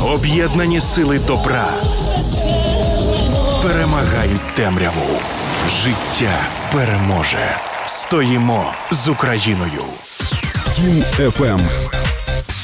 Об'єднані сили добра перемагають темряву. Життя переможе. Стоїмо з Україною. Тім FM.